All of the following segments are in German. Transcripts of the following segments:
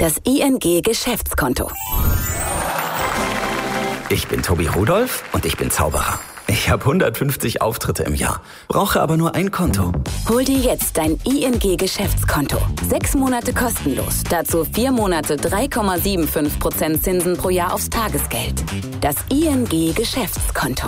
Das ING Geschäftskonto. Ich bin Tobi Rudolph und ich bin Zauberer. Ich habe 150 Auftritte im Jahr, brauche aber nur ein Konto. Hol dir jetzt dein ING Geschäftskonto. 6 Monate kostenlos. Dazu 4 Monate 3,75% Zinsen pro Jahr aufs Tagesgeld. Das ING Geschäftskonto.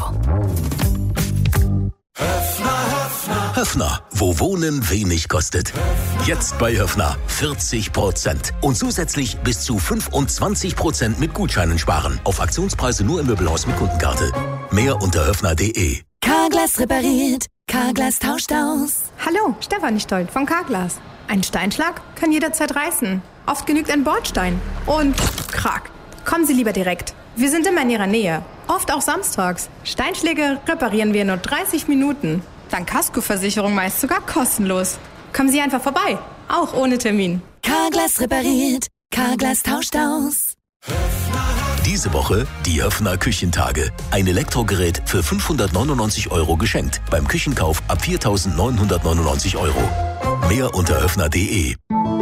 Höffner, wo Wohnen wenig kostet. Jetzt bei Höffner 40% und zusätzlich bis zu 25% mit Gutscheinen sparen. Auf Aktionspreise nur im Möbelhaus mit Kundenkarte. Mehr unter höffner.de. Carglass repariert, Carglass tauscht aus. Hallo, Stefanie Stoll von Carglass. Ein Steinschlag kann jederzeit reißen. Oft genügt ein Bordstein. Und krack. Kommen Sie lieber direkt. Wir sind immer in Ihrer Nähe. Oft auch samstags. Steinschläge reparieren wir in nur 30 Minuten. Dank Kaskoversicherung meist sogar kostenlos. Kommen Sie einfach vorbei. Auch ohne Termin. Carglass repariert, Carglass tauscht aus. Diese Woche die Höffner Küchentage. Ein Elektrogerät für 599 € geschenkt. Beim Küchenkauf ab 4.999 €. Mehr unter höffner.de.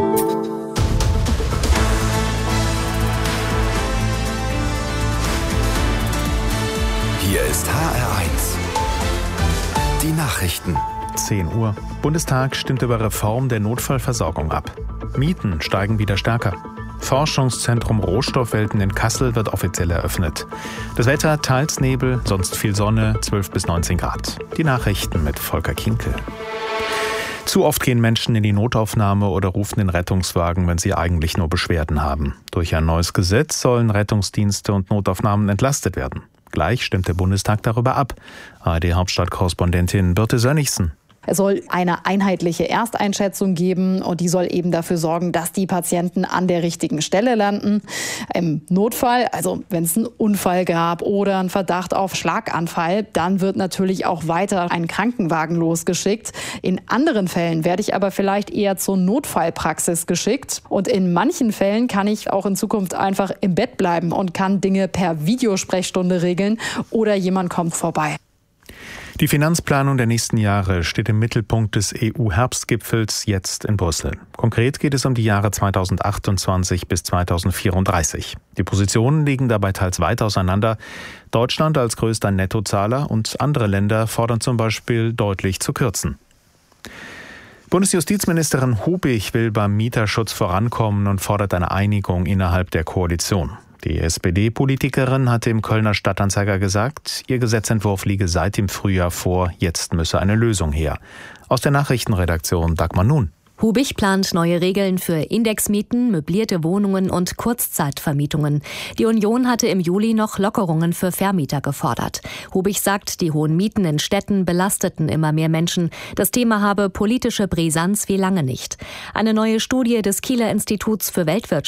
Hier ist HR1. Die Nachrichten. 10 Uhr. Bundestag stimmt über Reform der Notfallversorgung ab. Mieten steigen wieder stärker. Forschungszentrum Rohstoffwelten in Kassel wird offiziell eröffnet. Das Wetter teils Nebel, sonst viel Sonne, 12 bis 19 Grad. Die Nachrichten mit Volker Kinkel. Zu oft gehen Menschen in die Notaufnahme oder rufen den Rettungswagen, wenn sie eigentlich nur Beschwerden haben. Durch ein neues Gesetz sollen Rettungsdienste und Notaufnahmen entlastet werden. Gleich stimmt der Bundestag darüber ab. ARD-Hauptstadtkorrespondentin Birte Sönnigsen. Es soll eine einheitliche Ersteinschätzung geben und die soll eben dafür sorgen, dass die Patienten an der richtigen Stelle landen. Im Notfall, also wenn es einen Unfall gab oder einen Verdacht auf Schlaganfall, dann wird natürlich auch weiter ein Krankenwagen losgeschickt. In anderen Fällen werde ich aber vielleicht eher zur Notfallpraxis geschickt. Und in manchen Fällen kann ich auch in Zukunft einfach im Bett bleiben und kann Dinge per Videosprechstunde regeln oder jemand kommt vorbei. Die Finanzplanung der nächsten Jahre steht im Mittelpunkt des EU-Herbstgipfels jetzt in Brüssel. Konkret geht es um die Jahre 2028 bis 2034. Die Positionen liegen dabei teils weit auseinander. Deutschland als größter Nettozahler und andere Länder fordern zum Beispiel deutlich zu kürzen. Bundesjustizministerin Hubig will beim Mieterschutz vorankommen und fordert eine Einigung innerhalb der Koalition. Die SPD-Politikerin hatte im Kölner Stadtanzeiger gesagt, ihr Gesetzentwurf liege seit dem Frühjahr vor, jetzt müsse eine Lösung her. Aus der Nachrichtenredaktion Dagmar Nun. Hubig plant neue Regeln für Indexmieten, möblierte Wohnungen und Kurzzeitvermietungen. Die Union hatte im Juli noch Lockerungen für Vermieter gefordert. Hubig sagt, die hohen Mieten in Städten belasteten immer mehr Menschen. Das Thema habe politische Brisanz wie lange nicht. Eine neue Studie des Kieler Instituts für Weltwirtschaft